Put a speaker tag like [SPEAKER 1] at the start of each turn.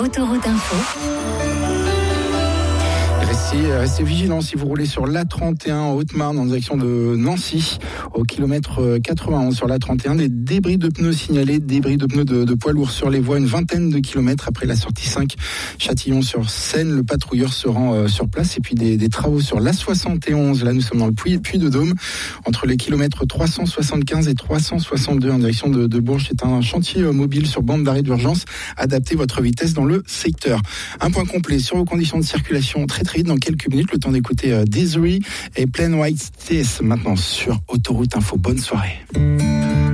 [SPEAKER 1] Autoroute Info.
[SPEAKER 2] Restez vigilants si vous roulez sur l'A31 en Haute-Marne en direction de Nancy au kilomètre 91 sur l'A31. Des débris de pneus signalés, débris de pneus de poids lourds sur les voies, une vingtaine de kilomètres après la sortie 5 Châtillon-sur-Seine. Le patrouilleur se rend sur place et puis des travaux sur l'A71. Là, nous sommes dans le Puy-de-Dôme entre les kilomètres 375 et 362 en direction de Bourges. C'est un chantier mobile sur bande d'arrêt d'urgence. Adaptez votre vitesse dans le secteur. Un point complet sur vos conditions de circulation très vite dans quelques minutes. Le temps d'écouter Desiree et Plain White Teeth maintenant sur Autoroute Info. Bonne soirée.